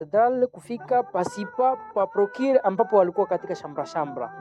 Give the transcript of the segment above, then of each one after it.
Katedrali kufika pasipa pa Prokiri ambapo walikuwa katika shamra.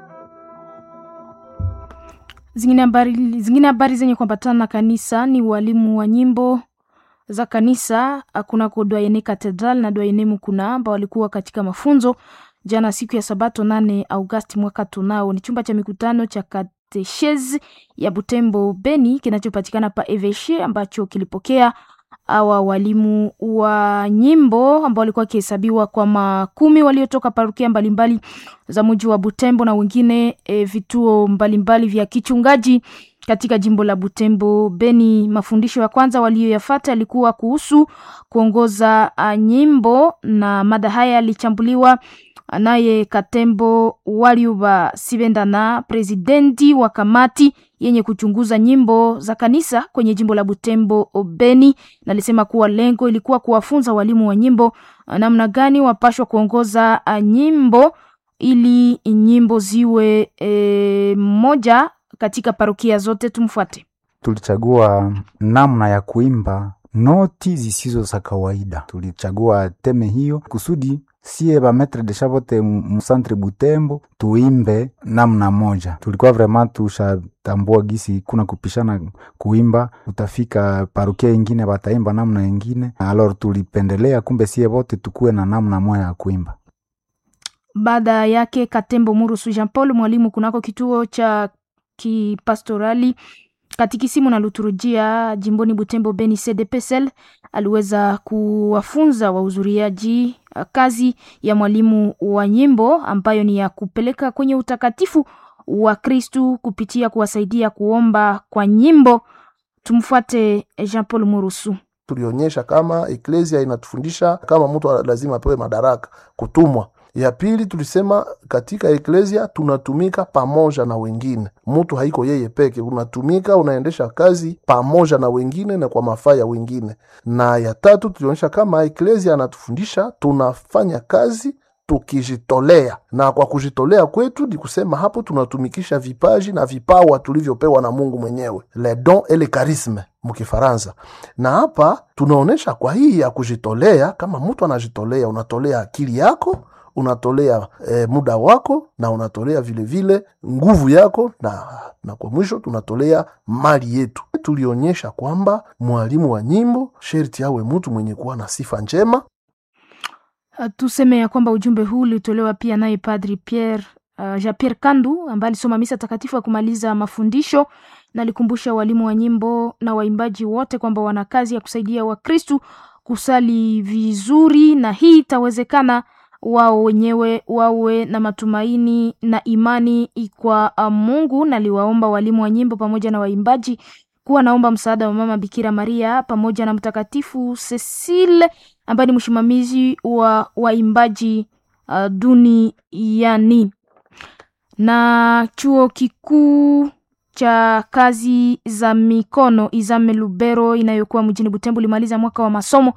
Zingine habari zenye kuambatana na kanisa ni walimu wa nyimbo za kanisa kunako Doyene Katedral na Doyene Mukuna ambao walikuwa katika mafunzo jana siku ya Sabato 8 Agosti mwaka tunao. Ni chumba cha mikutano cha Katechezi ya Butembo Beni kinachopatikana pa Eveshe ambacho kilipokea hawa walimu wa nyimbo ambao walikuwa kihesabiwa kwa makumi waliotoka parokia mbalimbali za mji wa Butembo na wengine vituo mbalimbali vya kichungaji katika jimbo la Butembo Beni. Mafundisho ya kwanza walioyafuata yalikuwa kuhusu kuongoza nyimbo, na mada haya yalichambuliwa naye Katembo Waliuba Sibendana, presidenti wa kamati yenye kuchunguza nyimbo za kanisa kwenye jimbo la Butembo Beni, na alisema kuwa lengo ilikuwa kuwafunza walimu wa nyimbo namna gani wapashwa kuongoza nyimbo ili nyimbo ziwe moja katika parokia zote. Tumfuate. Tulichagua namna ya kuimba noti zisizo za kawaida. Tulichagua teme hiyo kusudi sie ba maître de chabote mu centre Butembo tuimbe namna moja. Tulikuwa vraiment tushatambua gisi kuna kupishana kuimba, utafika parokia nyingine bataimba namna nyingine. Alors tulipendelea kumbe sie wote tukue na namna moja ya kuimba. Baada yake Katembo Murusu Jean Paul, mwalimu kunako kituo cha kipastorali katikisimu na liturujia jimboni Butembo Beni CDPSL, aliweza kuwafunza wahudhuriaji kazi ya mwalimu wa nyimbo ambayo ni ya kupeleka kwenye utakatifu wa Kristu kupitia kuwasaidia kuomba kwa nyimbo. Tumfuate Jean Paul Murusu. Tulionyesha kama eklesia inatufundisha kama mtu lazima apewe madaraka, kutumwa. Ya pili tulisema katika eklesia tunatumika pamoja na wengine. Mtu haiko yeye peke, unatumika unaendesha kazi pamoja na wengine na kwa mafaa ya wengine. Na ya tatu tulionyesha kama eklesia anatufundisha tunafanya kazi tukijitolea, na kwa kujitolea kwetu ni kusema hapo tunatumikisha vipaji na vipawa tulivyopewa na Mungu mwenyewe, les dons et les charismes mkifaransa. Na hapa tunaonesha kwa hii ya kujitolea, kama mtu anajitolea, unatolea akili yako, unatolea muda wako, na unatolea vile vile nguvu yako, na kwa mwisho tunatolea mali yetu. Tulionyesha kwamba mwalimu wa nyimbo sherti awe mtu mwenye kuwa na sifa njema. Tuseme ya kwamba ujumbe huu ulitolewa pia naye Padri Jean-Pierre Kandu ambaye alisoma misa takatifu ya kumaliza mafundisho, na alikumbusha walimu wa nyimbo na waimbaji wote kwamba wana kazi ya kusaidia Wakristu kusali vizuri, na hii itawezekana wao wenyewe wawe na matumaini na imani kwa Mungu. Na liwaomba walimu wa nyimbo pamoja na waimbaji kuwa naomba msaada wa Mama Bikira Maria pamoja na Mtakatifu Cecile ambaye ni msimamizi wa waimbaji duniani. Na chuo kikuu cha kazi za mikono Izame Lubero inayokuwa mjini Butembo limaliza mwaka wa masomo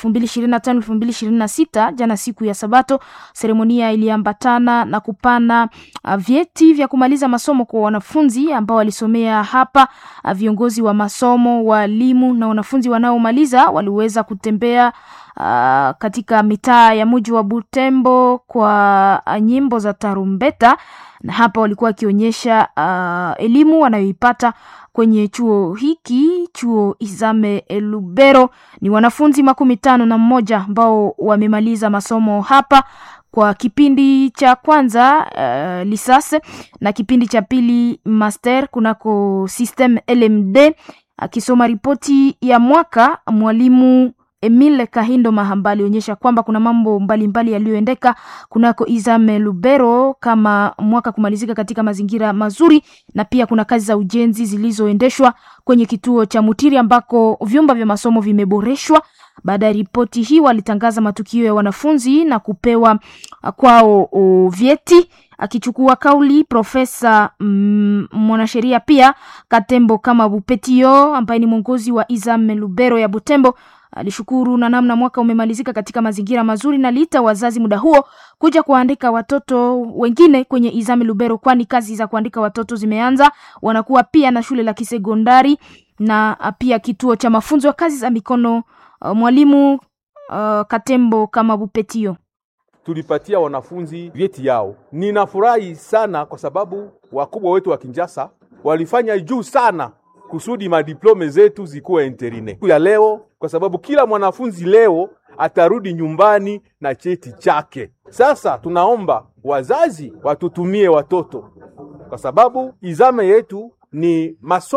2025-2026 jana siku ya Sabato. Seremonia iliambatana na kupana vyeti vya kumaliza masomo kwa wanafunzi ambao walisomea hapa. Viongozi wa masomo, walimu na wanafunzi wanaomaliza waliweza kutembea katika mitaa ya mji wa Butembo kwa nyimbo za tarumbeta, na hapa walikuwa wakionyesha elimu wanayoipata kwenye chuo hiki, chuo Izame Lubero. Ni wanafunzi 51 ambao wamemaliza masomo hapa kwa kipindi cha kwanza lisase na kipindi cha pili master kunako system LMD. Akisoma ripoti ya mwaka, mwalimu Emile Kahindo Mahamba alionyesha kwamba kuna mambo mbalimbali yaliyoendeka kunako Izame Lubero, kama mwaka kumalizika katika mazingira mazuri, na pia kuna kazi za ujenzi zilizoendeshwa kwenye kituo cha Mutiri ambako vyumba vya masomo vimeboreshwa. Baada ya ripoti hii walitangaza matukio ya wanafunzi na kupewa kwao vyeti. Akichukua kauli profesa mwanasheria pia Katembo kama Bupetio ambaye ni mwongozi wa Izame Lubero ya Butembo alishukuru na namna mwaka umemalizika katika mazingira mazuri, na liita wazazi muda huo kuja kuandika watoto wengine kwenye Izame Lubero, kwani kazi za kuandika watoto zimeanza. Wanakuwa pia na shule la kisekondari na pia kituo cha mafunzo ya kazi za mikono. Mwalimu Katembo kama Bupetio. Tulipatia wanafunzi vyeti yao. Ninafurahi sana kwa sababu wakubwa wetu wa Kinshasa walifanya juu sana kusudi madiplome zetu zikuwe interine ya leo, kwa sababu kila mwanafunzi leo atarudi nyumbani na cheti chake. Sasa tunaomba wazazi watutumie watoto, kwa sababu izame yetu ni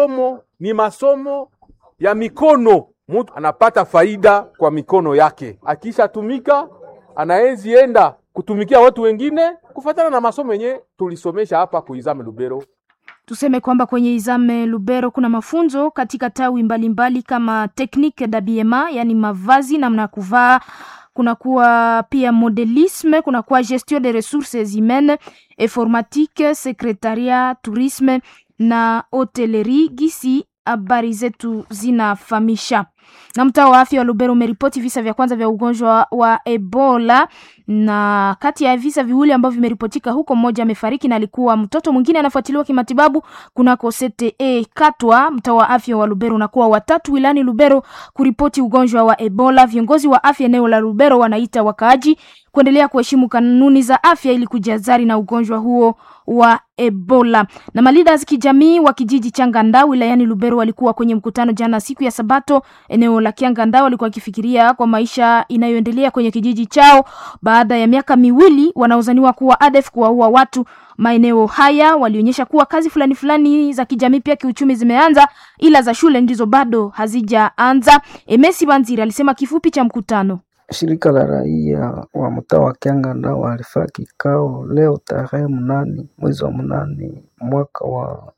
masomo ya mikono. Mtu anapata faida kwa mikono yake, akisha tumika anaenzi enda kutumikia watu wengine kufuatana na masomo yenye tulisomesha hapa kuizame Lubero. Tuseme kwamba kwenye Izame Lubero kuna mafunzo katika tawi mbalimbali kama technique d'habillement, yani mavazi namna kuvaa, kuna kuwa pia modelisme, kuna kuwa gestion des ressources humaines, informatique, secretariat, tourisme na hotellerie. Gisi habari zetu zinafahamisha. Na mtaa wa afya wa Lubero umeripoti visa vya kwanza vya ugonjwa wa Ebola, na kati ya visa viwili ambavyo vimeripotika huko, mmoja amefariki na alikuwa mtoto, mwingine anafuatiliwa kimatibabu kunako CTE Katwa. Mtaa wa afya wa Lubero unakuwa watatu wilani Lubero kuripoti ugonjwa wa Ebola. Viongozi wa afya eneo la Lubero wanaita wakaaji kuendelea kuheshimu kanuni za afya ili kujihadhari na ugonjwa huo wa Ebola. Na malidas kijamii wa kijiji cha Nganda wilayani Lubero walikuwa kwenye mkutano jana siku ya Sabato eneo la Kianganda. Walikuwa kifikiria kwa maisha inayoendelea kwenye kijiji chao baada ya miaka miwili wanaozaniwa kuwa ADF kuwaua watu maeneo haya. Walionyesha kuwa kazi fulani za kijamii pia kiuchumi zimeanza, ila za shule ndizo bado hazijaanza. Emesi Banzira alisema kifupi cha mkutano. Shirika la raia wa mtaa wa Kianganda walifanya kikao leo tarehe 8 mwezi wa 8 mwaka wa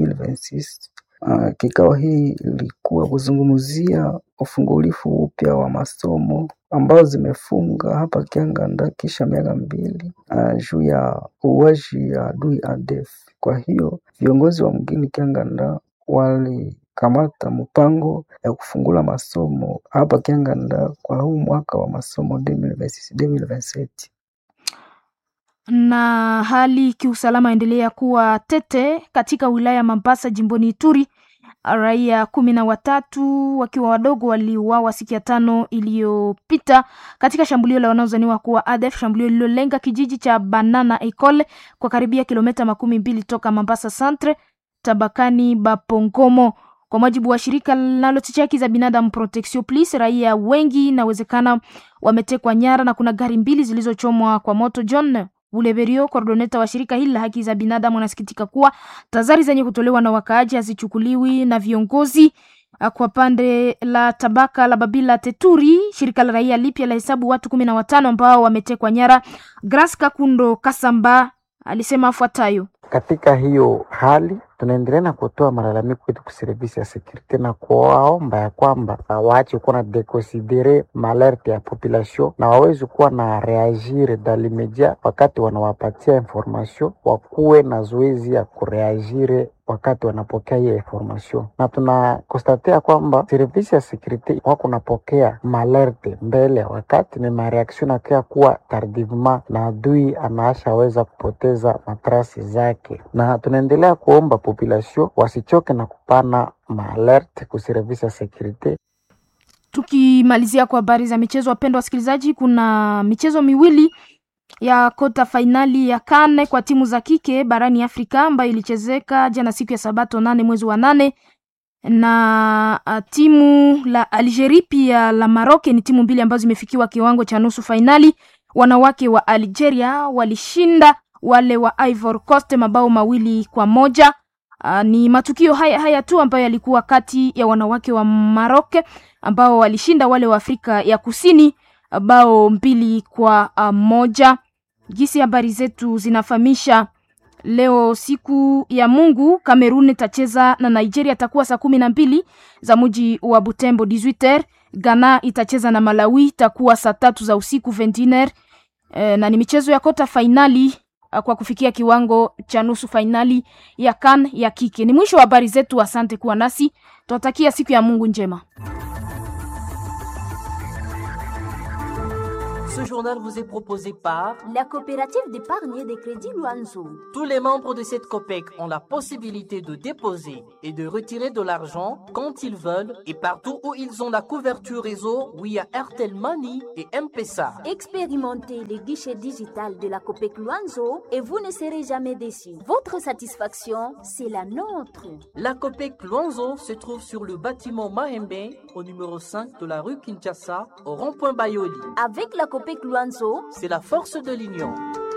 2026. Kikao hii ilikuwa kuzungumzia ufungulifu upya wa masomo ambao zimefunga hapa Kianganda kisha miaka 2 juu ya uwaji ya adui ADF. Kwa hiyo viongozi wa mgini Kianganda walikamata mpango ya kufungula masomo hapa Kianganda kwa huu mwaka wa masomo 2026-2027. Na hali kiusalama endelea kuwa tete katika wilaya Mambasa jimboni Ituri. Raia 13 wakiwa wadogo waliuawa siku ya 5 iliyopita katika shambulio la wanaozaniwa kuwa ADF, shambulio lililolenga kijiji cha Banana Ecole kwa karibia kilomita 12 toka Mambasa Centre tabakani Bapongomo. Kwa mujibu wa shirika linalotetea haki za binadamu Protection Plus, raia wengi inawezekana wametekwa nyara na kuna gari 2 zilizochomwa kwa moto. John Buleberio, coordinator wa shirika hili la haki za binadamu, anasikitika kuwa tazari zenye kutolewa na wakaaji hazichukuliwi na viongozi. Kwa pande la tabaka la Babila Teturi, shirika la raia lipya la hesabu watu 15 ambao wametekwa nyara. Grace Kakundo Kasamba alisema afuatayo: katika hiyo hali tunaendelea na kutoa malalamiko kwetu kwa service ya security na kuwaomba ya kwamba waache kuwa na deconsidere malerte ya population na waweze kuwa na reagir dans l'immédiat wakati wanawapatia information, wakuwe na zoezi ya kureagire wakati wanapokea hiyo information. Na tunakonstatea kwamba service ya security wako napokea malerte mbele wakati ni mareaction akia kuwa tardivement na adui anaashaweza kupoteza matrasi zake. Na tunaendelea kuomba population wasichoke na kupana maalerte ku service ya security. Tukimalizia kwa habari za michezo, wapendwa wasikilizaji, kuna michezo miwili ya kota finali ya CAN kwa timu za kike barani Afrika ambayo ilichezeka jana siku ya Sabato 8 mwezi wa 8, na timu la Algeria pia la Maroc ni timu mbili ambazo zimefikiwa kiwango cha nusu finali. Wanawake wa Algeria walishinda wale wa Ivory Coast mabao 2-1. Ni matukio haya tu ambayo yalikuwa kati ya wanawake wa Maroc ambao walishinda wale wa Afrika ya Kusini bao 2-1. Gisi habari zetu zinafahamisha leo siku ya Mungu, Kamerun itacheza na Nigeria, itakuwa saa 12 za mji wa Butembo 18h. Ghana itacheza na Malawi, itakuwa saa 3 za usiku 21h. Na ni michezo ya kota finali kwa kufikia kiwango cha nusu finali ya CAN ya kike. Ni mwisho wa habari zetu, asante kuwa nasi. Tunatakia siku ya Mungu njema. Ce journal vous est proposé par la coopérative d'épargne et de crédit Luanzo. Tous les membres de cette COPEC ont la possibilité de déposer et de retirer de l'argent quand ils veulent et partout où ils ont la couverture réseau via Airtel Money et M-Pesa. Expérimentez les guichets digital de la COPEC Luanzo et vous ne serez jamais déçus. Votre satisfaction, c'est la nôtre. La COPEC Luanzo se trouve sur le bâtiment Mahembe au numéro 5 de la rue Kinshasa au rond-point Bayoli. Avec la COPEC Luanzo, c'est la force de l'union.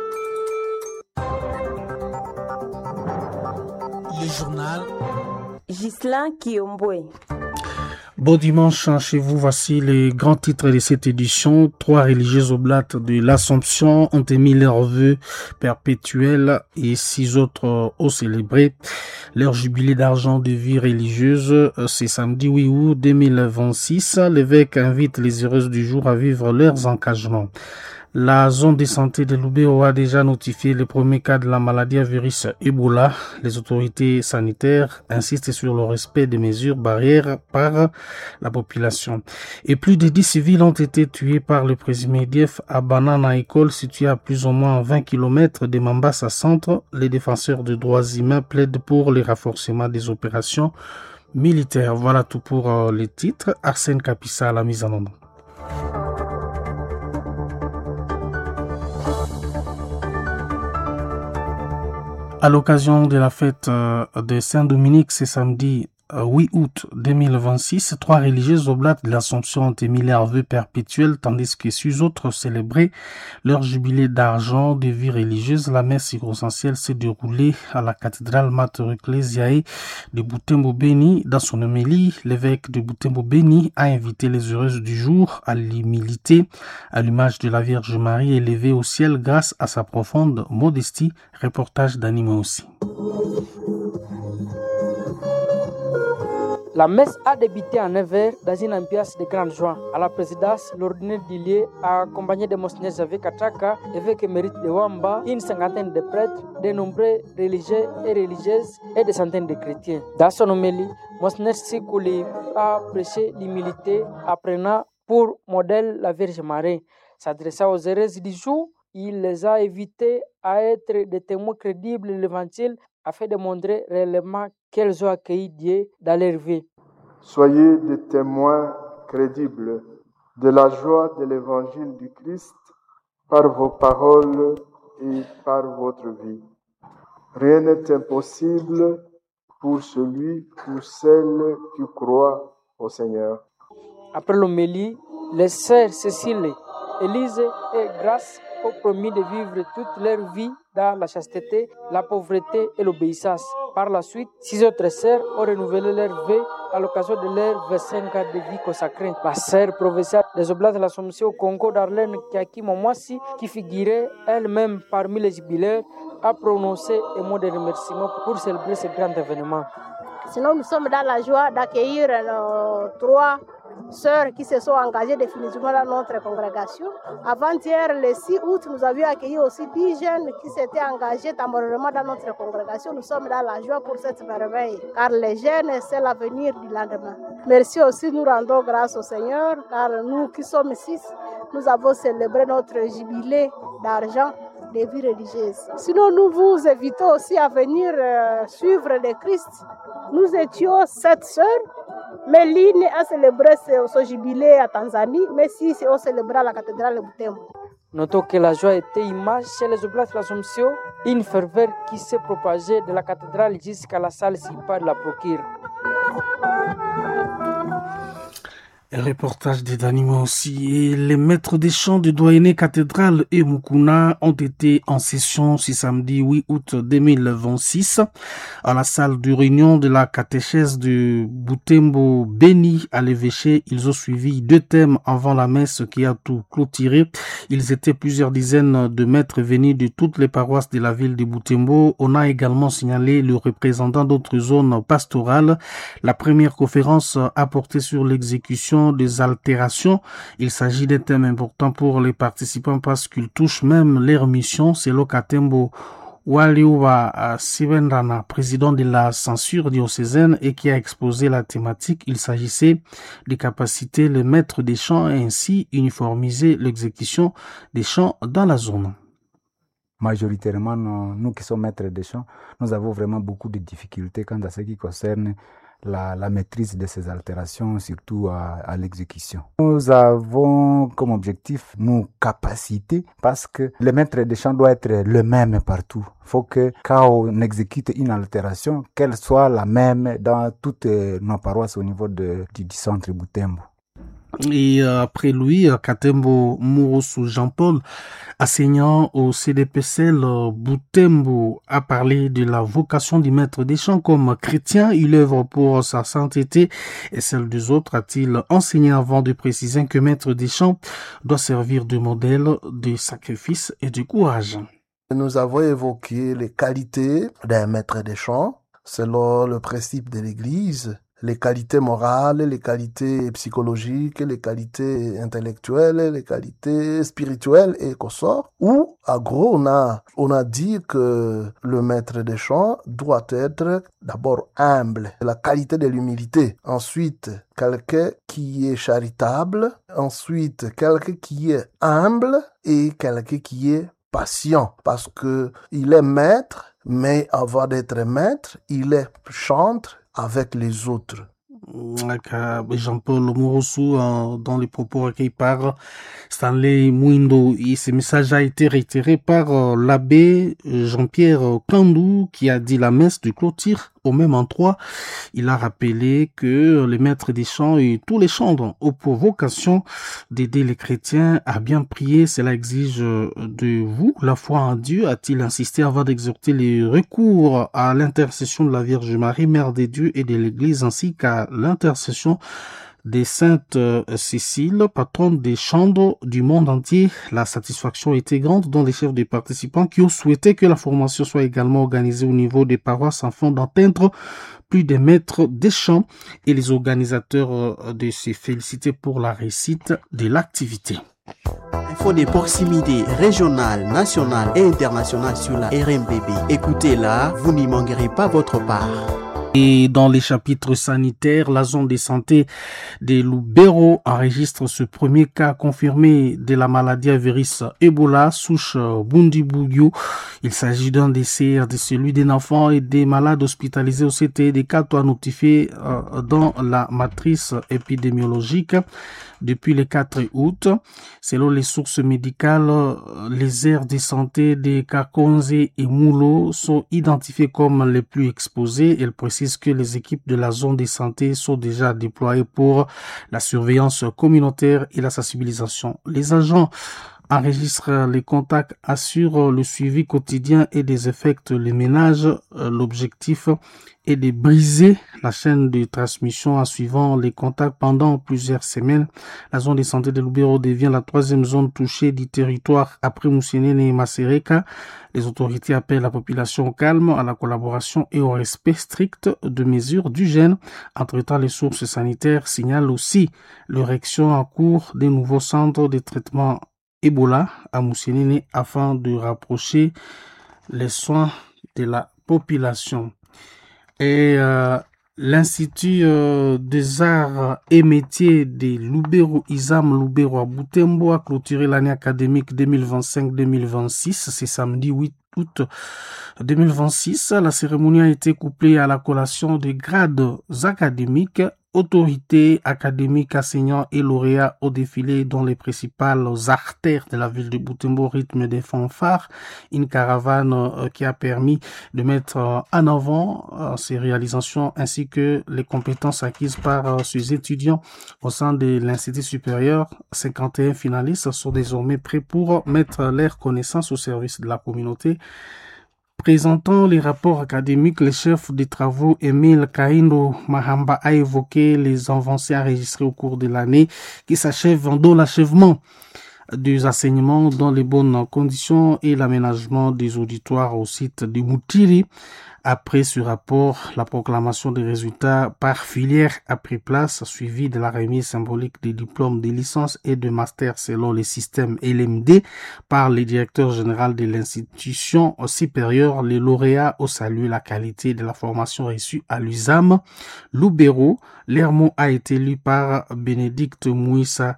Le journal Ghislain Kiombwe. Bon dimanche chez vous, voici les grands titres de cette édition. 3 religieuses oblates de l'Assomption ont émis leurs vœux perpétuels et 6 autres ont célébré leur jubilé d'argent de vie religieuse. C'est samedi 8 août 2026. L'évêque invite les heureuses du jour à vivre leurs engagements. La zone de santé de Lubero a déjà notifié le premier cas de la maladie à virus Ebola. Les autorités sanitaires insistent sur le respect des mesures barrières par la population. Et plus de 10 civils ont été tués par le présumé IDF à Banana École, située à plus ou moins 20 km de Mambasa Centre. Les défenseurs des droits humains plaident pour le renforcement des opérations militaires. Voilà tout pour les titres. Arsène Kapissa à la mise en onde. À l'occasion de la fête de Saint-Dominique, ce samedi 8 août 2026, 3 religieuses oblates de l'Assomption ont émis leurs vœux perpétuels, tandis que 6 autres célébraient leur jubilé d'argent de vie religieuse. La messe circonstancielle s'est déroulée à la cathédrale Mater Ecclesiae de Butembo Beni. Dans son homélie, l'évêque de Butembo Beni a invité les heureuses du jour à l'humilité, à l'image de la Vierge Marie élevée au ciel grâce à sa profonde modestie. Reportage d'Anima aussi. La messe a débuté en 9h dans une ambiance de grande joie. À la présidence, l'ordinaire d'Ilié a accompagné de Monseigneur Javé Kataka, évêque émérite de Wamba, une cinquantaine de prêtres, de nombreux religieux et religieuses et des centaines de chrétiens. Dans son homélie, Monseigneur Sikouli a prêché l'humilité, apprenant pour modèle la Vierge Marie. S'adressant aux heureuses du jour, il les a invités à être des témoins crédibles de l'Évangile afin de montrer réellement qu'elles ont accueilli Dieu dans leur vie. Soyez des témoins crédibles de la joie de l'Évangile du Christ par vos paroles et par votre vie. Rien n'est impossible pour celui ou celle qui croit au Seigneur. Après l'homélie, les sœurs Cécile, Élise et Grâce ont promis de vivre toute leur vie dans la chasteté, la pauvreté et l'obéissance. Par la suite, 6 autres sœurs ont renouvelé leur vœu à l'occasion de leur 25 ans de vie consacrée. La sœur provinciale des Oblates de l'Assomption au Congo d'Arlène, Kiaki Momwasi, qui figurait elle-même parmi les jubilaires, a prononcé un mot de remerciement pour célébrer ce grand événement. Sinon, nous sommes dans la joie d'accueillir nos 3 sœurs qui se sont engagées définitivement dans notre congrégation. Avant-hier, le 6 août, nous avions accueilli aussi 10 jeunes qui s'étaient engagés temporairement dans notre congrégation. Nous sommes dans la joie pour cette merveille, car les jeunes, c'est l'avenir du lendemain. Merci aussi, nous rendons grâce au Seigneur, car nous qui sommes 6, nous avons célébré notre jubilé d'argent des vies religieuses. Sinon, nous vous invitons aussi à venir suivre le Christ. Nous étions 7 sœurs, mais l'une a célébré son jubilé à Tanzanie, mais 6 ont célébré à la cathédrale de Butembo. Notons que la joie était image chez les Oblates de l'Assomption, une ferveur qui s'est propagée de la cathédrale jusqu'à la salle Sipa de la Procure. Reportage des animaux aussi. Et les maîtres des chants du doyenné cathédrale et Mukuna ont été en session ce samedi 8 août 2026 à la salle de réunion de la catéchèse de Butembo Beni à l'évêché. Ils ont suivi 2 thèmes avant la messe qui a tout clôturé. Ils étaient plusieurs dizaines de maîtres venus de toutes les paroisses de la ville de Butembo. On a également signalé le représentant d'autres zones pastorales. La première conférence a porté sur l'exécution des altérations. Il s'agit d'un thème important pour les participants parce qu'il touche même leur mission. C'est Lokatembo Waliuwa Sibendana, président de la censure diocésaine et qui a exposé la thématique. Il s'agissait de capaciter les maîtres des chants et ainsi uniformiser l'exécution des chants dans la zone. Majoritairement, nous qui sommes maîtres des chants, nous avons vraiment beaucoup de difficultés quant à ce qui concerne la maîtrise de ces altérations, surtout à l'exécution. Nous avons comme objectif nous capaciter parce que le maître des chants doit être le même partout. Il faut que quand on exécute une altération, qu'elle soit la même dans toutes nos paroisses au niveau du centre Butembo. Et après lui, Katembo Mourossou Jean-Paul, enseignant au CDPCL Butembo, a parlé de la vocation du maître des chants comme chrétien. Il œuvre pour sa sainteté et celle des autres, a-t-il enseigné avant de préciser que maître des chants doit servir de modèle de sacrifice et de courage. Nous avons évoqué les qualités d'un maître des chants selon le principe de l'Église. Les qualités morales, les qualités psychologiques, les qualités intellectuelles, les qualités spirituelles et consorts. Ou, à gros, on a dit que le maître des chants doit être d'abord humble, la qualité de l'humilité. Ensuite, quelqu'un qui est charitable. Ensuite, quelqu'un qui est humble et quelqu'un qui est patient. Parce que il est maître, mais avant d'être maître, il est chantre avec les autres. Jean-Paul Mourossou, dans les propos recueillis par Stanley Mwindo, et ce message a été réitéré par l'abbé Jean-Pierre Kandou qui a dit la messe de clôture au même endroit. Il a rappelé que les maîtres des chants et tous les chantres ont pour vocation d'aider les chrétiens à bien prier. Cela exige de vous la foi en Dieu, a-t-il insisté avant d'exhorter les recours à l'intercession de la Vierge Marie, Mère des dieux et de l'Église, ainsi qu'à l'intercession des saintes Cécile, patronne des chantres du monde entier. La satisfaction était grande dans les chefs des participants qui ont souhaité que la formation soit également organisée au niveau des paroisses afin d'atteindre plus des maîtres des chants, et les organisateurs de se féliciter pour la réussite de l'activité. Info de proximité régionale, nationale et internationale sur la RMBB. Écoutez-la, vous n'y manquerez pas votre part. Et dans les chapitres sanitaires, la zone de santé de Lubero enregistre ce premier cas confirmé de la maladie à virus Ebola, souche Bundibugyo. Il s'agit d'un décès de celui d'un enfant et des malades hospitalisés au CT. Des cas notifiés dans la matrice épidémiologique depuis le 4 août. Selon les sources médicales, les aires de santé de Kakonze et Moulo sont identifiées comme les plus exposées. Elle précise que les équipes de la zone de santé sont déjà déployées pour la surveillance communautaire et la sensibilisation. Les agents enregistrent les contacts, assurent le suivi quotidien et désinfectent les ménages. L'objectif est de briser la chaîne de transmission en suivant les contacts pendant plusieurs semaines. La zone de santé de Lubero devient la troisième zone touchée du territoire après Moussénene et Masereka. Les autorités appellent la population au calme, à la collaboration et au respect strict de mesures d'hygiène. Entre-temps, les sources sanitaires signalent aussi l'érection en cours des nouveaux centres de traitement Ebola à Moussénene afin de rapprocher les soins de la population. Et l'Institut des arts et métiers de Lubero, Isam Lubero à Butembo a clôturé l'année académique 2025-2026. C'est samedi 8 août 2026. La cérémonie a été couplée à la collation des grades académiques. Autorités académiques, enseignants et lauréats au défilé dans les principales artères de la ville de Butembo, rythme des fanfares. Une caravane qui a permis de mettre en avant ces réalisations ainsi que les compétences acquises par ces étudiants au sein de l'Institut supérieur. 51 finalistes sont désormais prêts pour mettre leurs connaissances au service de la communauté. Présentant les rapports académiques, le chef des travaux Emile Kaindo Mahamba a évoqué les avancées enregistrées au cours de l'année qui s'achèvent dans l'achèvement des enseignements dans les bonnes conditions et l'aménagement des auditoires au site de Moutiri. Après ce rapport, la proclamation des résultats par filière a pris place, suivie de la remise symbolique des diplômes de licence et de master selon le système LMD par le directeur général de l'institution supérieure. Les lauréats ont salué la qualité de la formation reçue à l'USAM Lubero. Leur mot a été lu par Bénédicte Mouissa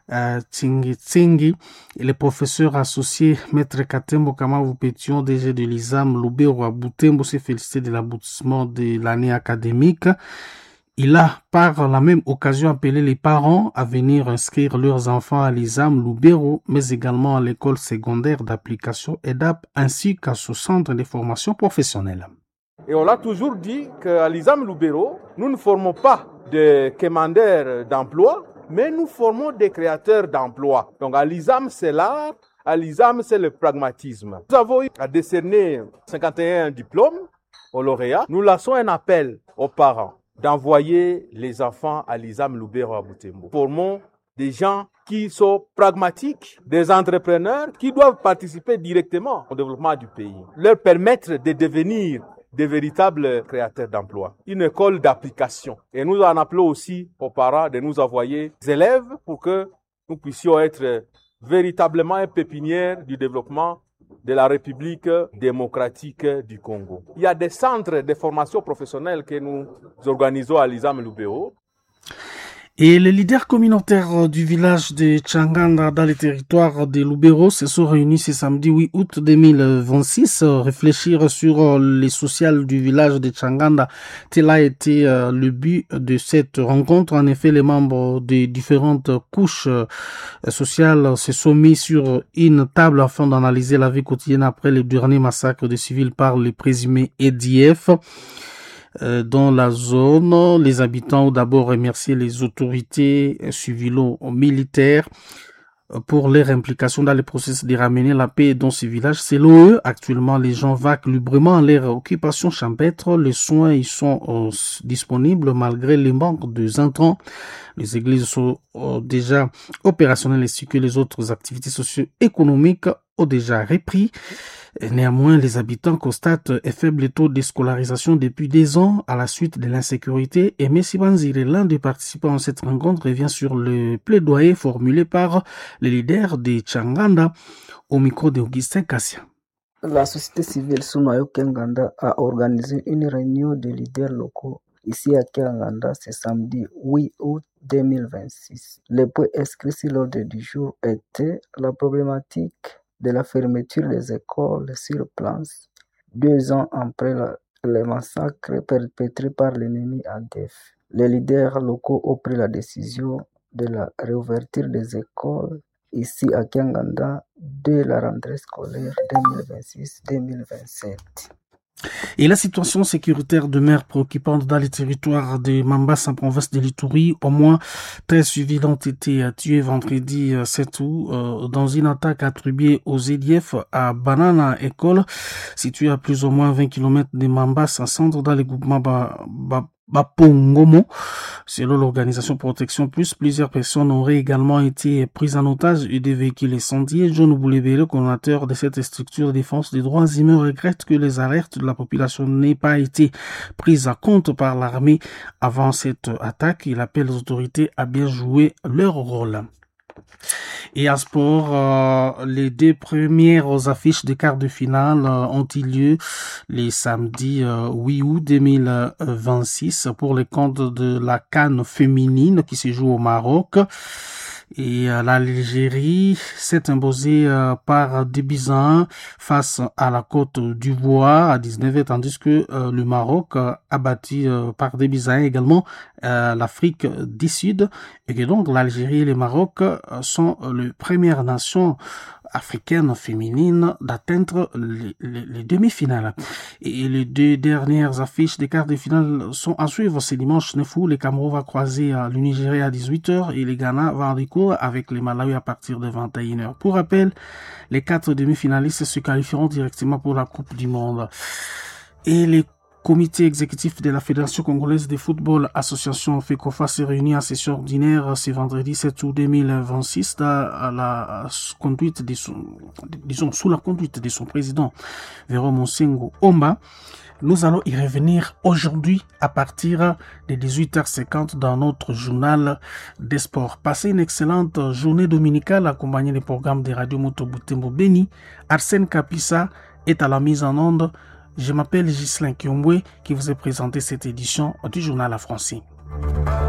Tsingi, le professeur associé Maître Katembo Kamavou Pétion, DG de l'ISAM Lubero à Butembo, s'est félicité de l'aboutissement de l'année académique. Il a par la même occasion appelé les parents à venir inscrire leurs enfants à l'ISAM Lubero, mais également à l'école secondaire d'application EDAP ainsi qu'à ce centre de formation professionnelle. Et on l'a toujours dit qu'à l'ISAM Lubero, nous ne formons pas des commandeurs d'emploi, mais nous formons des créateurs d'emplois. Donc à l'ISAM, c'est l'art, à l'ISAM, c'est le pragmatisme. Nous avons eu à décerner 51 diplômes aux lauréats. Nous lançons un appel aux parents d'envoyer les enfants à l'ISAM Lubero à Butembo. Formons des gens qui sont pragmatiques, des entrepreneurs qui doivent participer directement au développement du pays. Leur permettre de devenir des véritables créateurs d'emplois. Une école d'application. Et nous en appelons aussi aux parents de nous envoyer des élèves pour que nous puissions être véritablement un pépinière du développement de la République démocratique du Congo. Il y a des centres de formation professionnelle que nous organisons à l'ISAM Lubero. Et les leaders communautaires du village de Tchanganda dans les territoires de Lubero se sont réunis ce samedi 8 août 2026, réfléchir sur les sociales du village de Tchanganda. Tel a été le but de cette rencontre. En effet, les membres des différentes couches sociales se sont mis sur une table afin d'analyser la vie quotidienne après les derniers massacres de civils par les présumés EDF. Dans la zone, les habitants ont d'abord remercié les autorités civilo-militaires pour leur implication dans le processus de ramener la paix dans ces villages. Selon eux, actuellement, les gens vaquent librement à leur occupation champêtre. Les soins y sont disponibles malgré les manques de intrants. Les églises sont déjà opérationnelles ainsi que les autres activités socio-économiques ont déjà repris. Néanmoins, les habitants constatent un faible taux de scolarisation depuis des ans à la suite de l'insécurité. Et Messi Banzire, l'un des participants à cette rencontre, revient sur le plaidoyer formulé par les leaders de Tchanganda au micro d'Augustin Kassia. La société civile Sumayo Kenganda a organisé une réunion de leaders locaux ici à Kenganda ce samedi 8 août 2026. Le point inscrit sur l'ordre du jour était la problématique de la fermeture des écoles sur place 2 ans après les massacres perpétrés par l'ennemi ADF. Les leaders locaux ont pris la décision de la réouverture des écoles ici à Kenganda dès la rentrée scolaire 2026-2027. Et la situation sécuritaire demeure préoccupante dans les territoires de Mambasa en province de l'Ituri. Au moins 13 civils ont été tués vendredi 7 août dans une attaque attribuée aux EDF à Banana École, située à plus ou moins 20 km de Mambasa, centre dans le groupement Bapongomo. Selon l'organisation Protection Plus, plusieurs personnes auraient également été prises en otage et des véhicules incendiés. John Boulébélé, coordinateur de cette structure de défense des droits humains, regrette que les alertes de la population n'aient pas été prises en compte par l'armée avant cette attaque. Il appelle les autorités à bien jouer leur rôle. Et à sport, les 2 premières affiches de quart de finale ont eu lieu les samedis 8 août 2026 pour les comptes de la CAN féminine qui se joue au Maroc. Et l'Algérie s'est imposée par 2-1 face à la Côte d'Ivoire à 19h, tandis que le Maroc a battu par 2-1 également l'Afrique du Sud, et que donc l'Algérie et le Maroc sont les premières nations africaines féminines d'atteindre les demi-finales. Et les 2 dernières affiches des quarts de finale sont à suivre. C'est dimanche 9 août, le Cameroun va croiser le Nigeria à 18h et le Ghana va en recours avec les Malawi à partir de 21h. Pour rappel, les 4 demi-finalistes se qualifieront directement pour la Coupe du Monde. Et les comité exécutif de la Fédération congolaise de football, association FECOFA, s'est réuni en session ordinaire ce vendredi 7 août 2026 à la conduite de sous la conduite de son président Véro Monsengo Omba. Nous allons y revenir aujourd'hui à partir de 18h50 dans notre journal des sports. Passez une excellente journée dominicale accompagnée des programmes de Radio Moto Butembo Beni. Arsène Kapissa est à la mise en onde. Je m'appelle Ghislain Kiombwe qui vous ai présenté cette édition du journal à Francine.